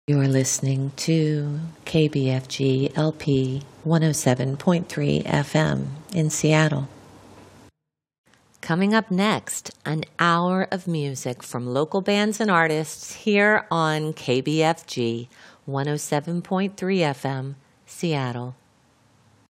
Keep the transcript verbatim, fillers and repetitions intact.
You're listening to K B F G L P one oh seven point three F M in Seattle. Coming up next, an hour of music from local bands and artists here on K B F G one oh seven point three F M, Seattle.